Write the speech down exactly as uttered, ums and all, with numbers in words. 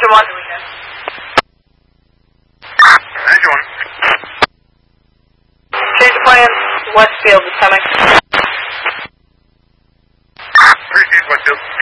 Engine one. Engine one. Change the plan. Westfield is coming. Three East Westfield.